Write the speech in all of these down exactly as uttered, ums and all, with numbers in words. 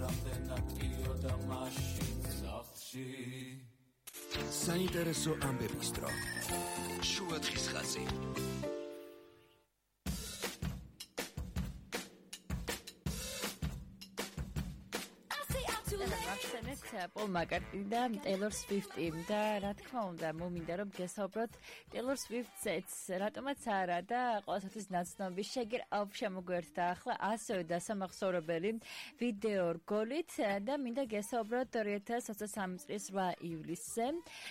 რამდენად ყიოდა მაშინ სახლში საინტერესო ამბების დრო შუა დღის ხაზი ახსენეთ პოლ მაკარტნი და ტეილორ სვიფტი და რა თქმა უნდა მომინდა რომ გესაუბროთ ტეილორ სვიფტს რატომაც არა და ყოველთვის ნაცნობი შეგერ-აფ შემოგვერთა ახლა ასევე დასამახსოვრებელი ვიდეო რგოლით და მინდა გესაუბროთ ორი ათას ოცდასამი წლის რვა ივლისზე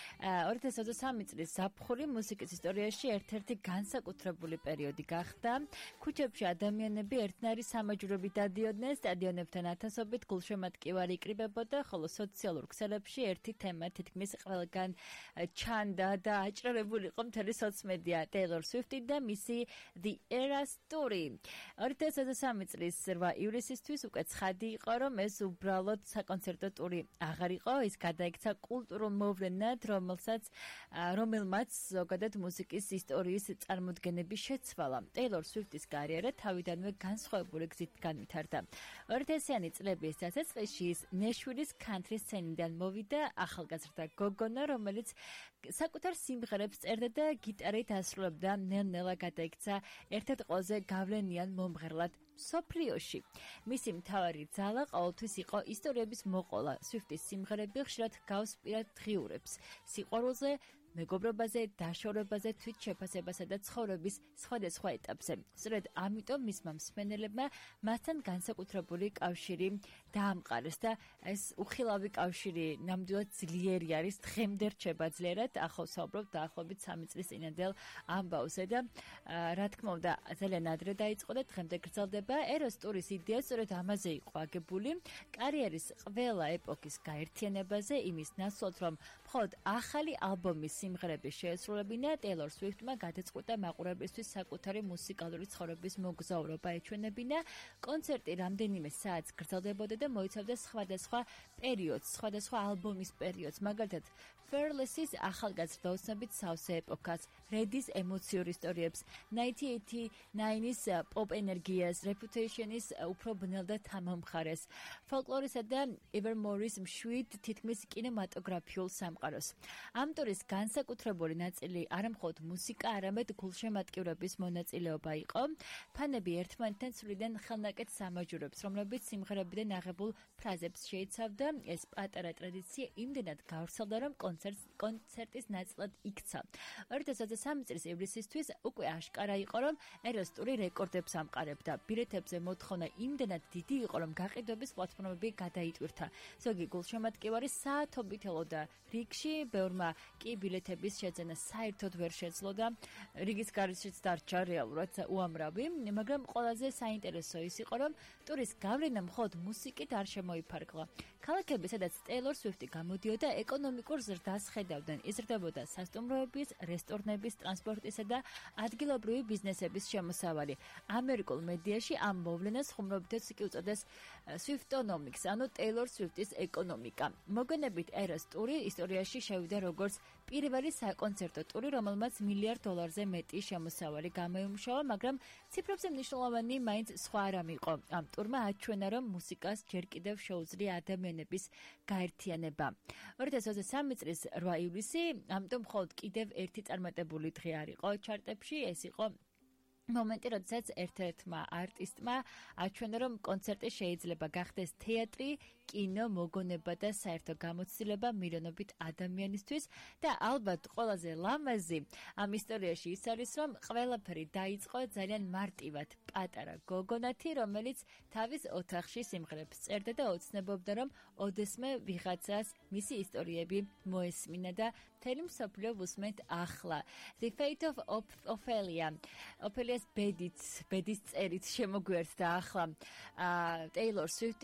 ორი ათას ოცდასამი წლის ზაფხული მუსიკის ისტორიაში ერთ-ერთი განსაკუთრებული პერიოდი გახდა ქუჩებში ადამიანები ერთნაირი სამაჯურებით დადიოდნენ სტადიონებთან ათასობით გულშემატკივარი იკრიბებოდა ხოლო სოციალურ ქსელებში ერთი თემა თითქმის ყველგან ჩანდა და აჭრელებული იყო მთელი სოციმედია ტეილორ სვიფტი და მისი The Eras Tour. ორი ათას ოცდასამი წლის რვა ივლისისთვის უკვე ცხადი იყო რომ ეს უბრალოდ საკონცერტო ტური აღარ იყო, ის გადაიქცა კულტურულ მოვლენად, რომელსაც რომელმაც ზოგადად მუსიკის ისტორიის წარმოდგენები შეცვალა. ტეილორ სვიფტის კარიერა თავიდანვე განსხვავებული გზით განვითარდა. ორი ათასიანი წლების დასაწყისში ის ნეშვილის country სცენიდან მოვიდა ახალგაზრდა გოგონა, რომელიც საკუთარ სიმღერებს წერდა და გიტარით ასრულებდა, ნელ-ნელა გადაიქცა ერთ-ერთ ყველაზე გავლენიან მომღერლად მსოფლიოში. მისი მთავარი ძალა ყოველთვის იყო ისტორიების მოყოლა. სვიფტის სიმღერები ხშირად გავს პირად დღიურებს, სიყვარულზე, მეგობრობაზე, დაშორებაზე, თვითშეფასებასა და ცხოვრების სხვადასხვა ეტაპზე. სწორედ ამიტომ მისმა მსმენელებმა მასთან განსაკუთრებული კავშირი დაამყარეს და ეს უხილავი კავშირი ნამდვილად ძლიერი არის, დღემდე რჩება ძლიერად. ახლა ვსაუბრობთ დაახლოებით სამი წლის წინანდელ ამბავზე და რა თქმა უნდა ძალიან ადრე დაიწყო და დღემდე გრძელდება. ერას ტურის იდეა სწორედ ამაზე იყო აგებული, კარიერის ყველა ეპოქის გაერთიანებაზე, იმის ნაცვლად რომ მხოლოდ ახალი ალბომის სიმღერების შეესრულებინა ტეილორ სვიფტმა გადაწყვიტა მაყურებლისთვის საკუთარი მუსიკალური ცხოვრების მოგზაურობა ეჩვენებინა. კონცერტი რამდენიმე საათს გრძელდებოდა და მოიცავდა სხვადასხვა პერიოდს, სხვადასხვა ალბომის პერიოდს, მაგალითად Fearless-ის ახალგაზრდა ოცნებით სავსე ეპოქას, Red-ის ემოციურ ისტორიებს, ნაინტინ ეითი ნაინის პოპ ენერგიას, Reputation-ის უფრო ბნელ და თამამხარეს, Folklore-ისა და Evermore-ის მშვიდ თითქმის კინემატოგრაფიულ სამყაროს. ამ ტურის განსაკუთრებული ნაწილი არა მხოლოდ მუსიკა, არამედ გულშემატკივრების მონაწილეობა იყო. ფანები ერთმანეთთან ცვლიდნენ ხელნაკეთ სამაჯურებს, რომლებიც სიმღერებიდან აღებულ ფრაზებს შეიცავდა. ეს პატარა ტრადიცია იმდენად გავრცელდა, რომ კონცერტის ნაწილად იქცა. ორი ათას ოცდასამი წლის ივლისისთვის უკვე აშკარა იყო, რომ ერას ტური რეკორდებს ამყარებდა. ბილეთებზე მოთხოვნა იმდენად დიდი იყო, რომ გაყიდვების პლატფორმები გადაიტვირთა. ზოგი გულშემატკივარი საათობით ელოდა რიგში, ბევრმა კი ბილეთების შეძენა საერთოდ ვერ შეძლო და რიგის გარეშეც დარჩა რეალურად უამრავი, მაგრამ ყველაზე საინტერესო ის იყო, რომ ტურის გავლენა მხოლოდ მუსიკით არ შემოიფარგლა. ქალაქები, სადაც ტეილორ სვიფტი გამოდიოდა, ეკონომიკურ ზრდას ხედავდნენ. იზრდებოდა სასტუმროების, რესტორნების, ტრანსპორტისა და ადგილობრივი ბიზნესების შემოსავალი. ამერიკულ მედიაში ამ მოვლენას ხუმრობითაც კი უწოდეს სვიფტონომიკს, ანუ ტეილორ სვიფტის ეკონომიკა. მოგონებით ერას ტური ისტორიაში შევიდა როგორც პირველი საკონცერტო ტური, რომელმაც მილიარდ დოლარზე მეტი შემოსავალი გამოიმუშავა, მაგრამ ციფრებზე მნიშვნელოვანი მაინც სხვა რამ იყო. ამ ტურმა აჩვენა, რომ მუსიკას ჯერ კიდევ შეუძლია ადამიანების გაერთიანება. ორი ათას ოცდასამი წლის რვა ივლისი, ამიტომ მხოლოდ კიდევ ერთი წარმატებული დღე არ იყო ჩარტებში, ეს იყო მომენტი, როდესაც ერთ-ერთმა არტისტმა აჩვენა, რომ კონცერტი შეიძლება გახდეს თეატრი, კინო, მოგონება და საერთო გამოცდილება მილიონობით ადამიანისთვის და ალბათ ყველაზე ლამაზი ამ ისტორიაში ის არის, რომ ყველაფერი დაიწყო ძალიან მარტივად. პატარა გოგონათი, რომელიც თავის ოთახში სიმღერებს წერდა და ოცნებობდა, რომ ოდესმე ვიღაცას მისი ისტორიები მოესმინა და მთელი მსოფლიო უსმენთ ახლა. The Fate of Ophelia. Ophelia's ბედით, ბედის წერით შემოგვერთა ახლა ტეილორ სვიფტი